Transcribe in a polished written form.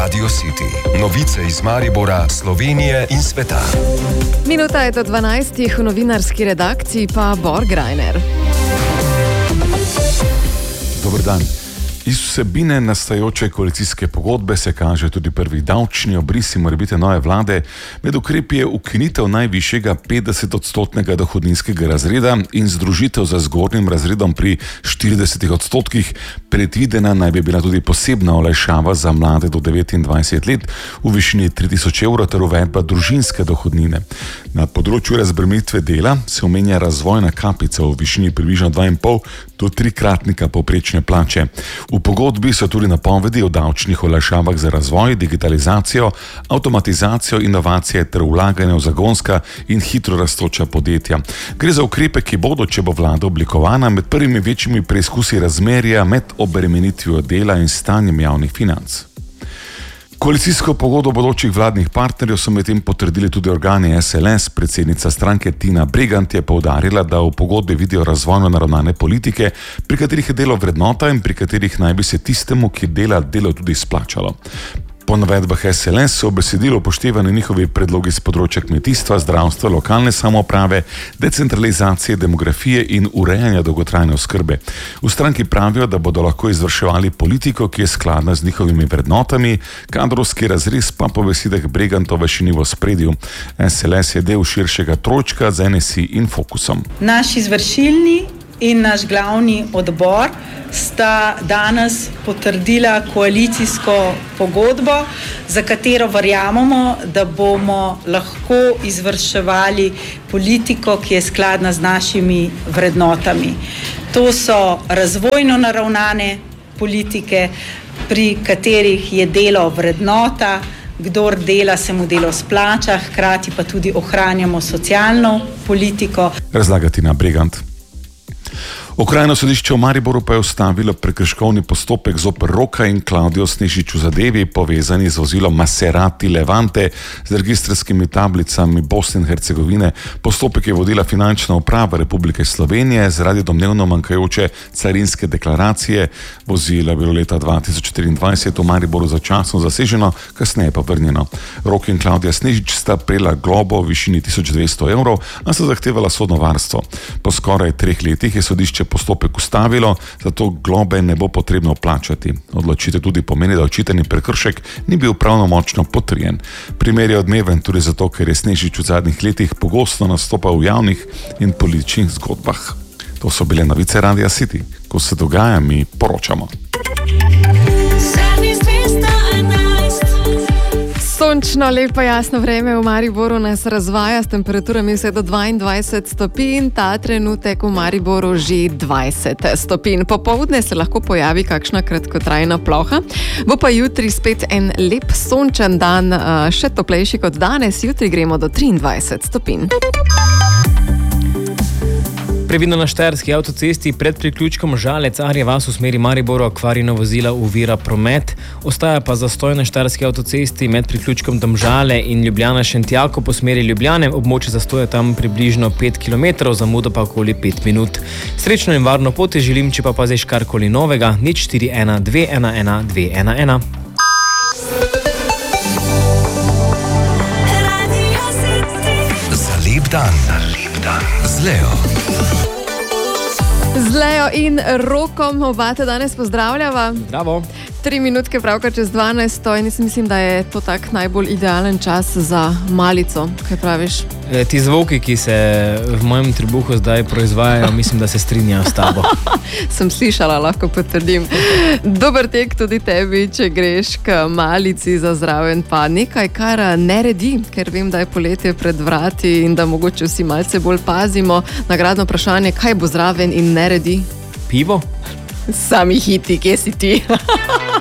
Radio City. Novice iz Maribora, Slovenije in sveta. Minuta je do 12, v novinarski redakciji pa Bor Grajner. Dober dan. Iz vsebine nastajajoče koalicijske pogodbe se kaže tudi prvi davčni obrisi morebitne nove vlade. Med ukrepi je ukinitev najvišjega 50-odstotnega dohodninskega razreda in združitev za zgornjim razredom pri 40%. Predvidena naj bi bila tudi posebna olajšava za mlade do 29 let v višini 3000 evrov ter uvedba družinske dohodnine. Na področju razbremenitve dela se omenja razvojna kapica v višini približno 2,5 do 3-kratnika povprečne plače. V pogodbi so tudi napovedi o davčnih olajšavah za razvoj, digitalizacijo, avtomatizacijo, inovacije ter vlaganje v zagonska in hitro rastoča podjetja. Gre za ukrepe, ki bodo, če bo vlada oblikovana, med prvimi večjimi preizkusi razmerja med obremenitvijo dela in stanjem javnih financ. Koalicijsko pogodbo bodočih vladnih partnerjev so medtem potrdili tudi organi SLS. Predsednica stranke Tina Bregant je poudarila, da v pogodbi vidijo razvojno naravnane politike, pri katerih je delo vrednota in pri katerih naj bi se tistemu, ki dela, delo tudi splačalo. Po navedbah SLS so v besedilu upoštevani njihovi predlogi z področja kmetijstva, zdravstva, lokalne samouprave, decentralizacije, demografije in urejanja dolgotrajne oskrbe. V stranki pravijo, da bodo lahko izvrševali politiko, ki je skladna z njihovimi vrednotami, kadrovski razrez pa po besedah Bregantove še ni v ospredju. SLS je del širšega trojčka z NSI in Fokusom. Naš izvršilni in naš glavni odbor sta danes potrdila koalicijsko pogodbo, za katero verjamemo, da bomo lahko izvrševali politiko, ki je skladna z našimi vrednotami. To so razvojno naravnane politike, pri katerih je delo vrednota, kdor dela, se mu delo splača, hkrati pa tudi ohranjamo socialno politiko. Razlaga Tina Bregant. Okrajno sodišče v Mariboru pa je ustavilo prekrškovni postopek zoper Roka in Klaudijo Snežič v zadevi, povezani z vozilom Maserati Levante z registrskimi tablicami Bosne in Hercegovine. Postopek je vodila Finančna uprava Republike Slovenije zaradi domnevno manjkajoče carinske deklaracije. Vozilo je bilo leta 2023 v Mariboru začasno zaseženo, kasneje pa vrnjeno. Rok in Klaudija Snežič sta prejela globo v višini 1200 evrov, a sta zahtevala sodno varstvo. Po skoraj 3 letih je sodišče postopek ustavilo, zato globe ne bo potrebno plačati. Odločitev tudi pomeni, da očitani prekršek ni bil pravnomočno potrjen. Primer je odmeven tudi zato, ker je Snežič v zadnjih letih pogosto nastopal v javnih in političnih zgodbah. To so bile novice Radia City. Ko se dogaja, mi poročamo. Sončno, lepo, jasno vreme v Mariboru nas razvaja s temperaturami vse do 22 stopinj, ta trenutek v Mariboru že 20 stopinj. Popoldne se lahko pojavi kakšna kratkotrajna ploha, bo pa jutri spet en lep sončen dan, še toplejši kot danes, jutri gremo do 23 stopinj. Previdno na štajerski avtocesti pred priključkom Žalec-Arja vas v smeri Mariboru okvarjena vozila ovira promet. Ostaja pa zastoj na štajerski avtocesti med priključkom Domžale in Ljubljana-Šentjako po smeri Ljubljane. Območje zastoja tam približno 5 km, zamuda pa okoli 5 minut. Srečno in varno pot želim, če pa paziš karkoli novega, 041 211 211. Za lep dan. Z Leo. Z Leo in Rokom oba te danes pozdravljava. Bravo. 3 minutke pravkar čez 12 in mislim, da je to tak najbolj idealen čas za malico. Kaj praviš? Ti zvoki, ki se v mojem trebuhu zdaj proizvajajo, mislim, da se strinjajo s tabo. Sem slišala, lahko potrdim. Dober tek tudi tebi, če greš k malici za zraven, pa nekaj, kar naredi, ker vem, da je poletje pred vrati in da mogoče vsi malce bolj pazimo. Nagradno vprašanje, kaj bo zraven in naredi? Pivo? Sami hiti, kje si ti?